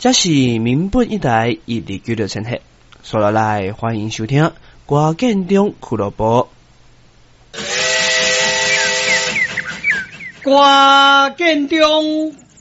这是民本一台129.7赫，说落来欢迎收听歌建中俱乐部。 歌建中